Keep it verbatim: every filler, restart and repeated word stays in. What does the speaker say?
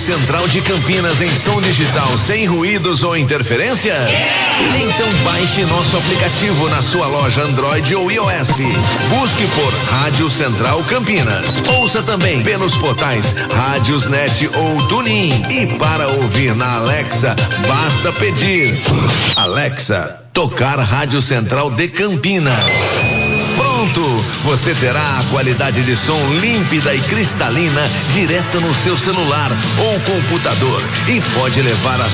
Central de Campinas em som digital sem ruídos ou interferências? Então baixe nosso aplicativo na sua loja Android ou iOS. Busque por Rádio Central Campinas. Ouça também pelos portais Rádiosnet ou TuneIn. E para ouvir na Alexa, basta pedir: Alexa, tocar Rádio Central de Campinas. Pronto! Você terá a qualidade de som límpida e cristalina direto no seu celular ou computador e pode levar a